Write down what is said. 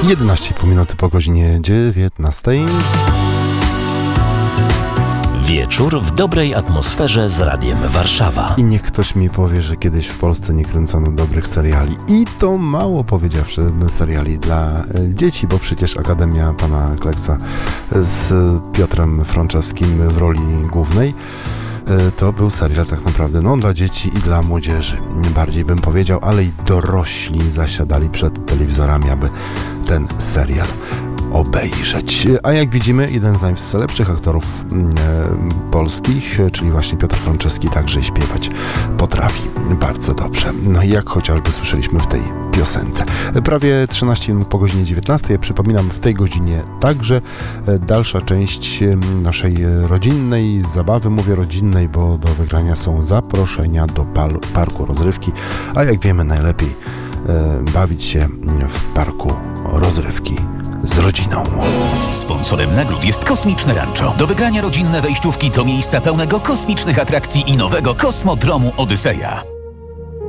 11,5 minuty po godzinie 19. Wieczór w dobrej atmosferze z Radiem Warszawa. I niech ktoś mi powie, że kiedyś w Polsce nie kręcono dobrych seriali. I to mało powiedziawszy, seriali dla dzieci, bo przecież Akademia pana Kleksa z Piotrem Frączewskim w roli głównej to był serial tak naprawdę dla dzieci i dla młodzieży. Bardziej bym powiedział, ale i dorośli zasiadali przed telewizorami, aby ten serial obejrzeć. A jak widzimy, jeden z najlepszych aktorów polskich, czyli właśnie Piotr Frączewski, także śpiewać potrafi bardzo dobrze. No i jak chociażby słyszeliśmy w tej piosence. Prawie 13 minut po godzinie 19. Przypominam, w tej godzinie także dalsza część naszej rodzinnej zabawy. Mówię rodzinnej, bo do wygrania są zaproszenia do parku rozrywki, a jak wiemy, najlepiej bawić się w parku rozrywki z rodziną. Sponsorem nagród jest Kosmiczne Rancho. Do wygrania rodzinne wejściówki do miejsca pełnego kosmicznych atrakcji i nowego kosmodromu Odyseja.